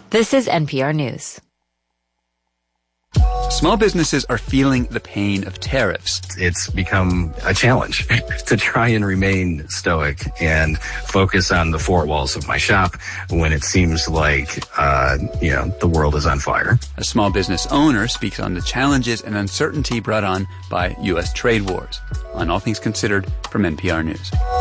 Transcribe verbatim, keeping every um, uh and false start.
This is N P R News. Small businesses are feeling the pain of tariffs. It's become a challenge to try and remain stoic and focus on the four walls of my shop when it seems like, uh, you know, the world is on fire. A small business owner speaks on the challenges and uncertainty brought on by U S trade wars. On All Things Considered from N P R News.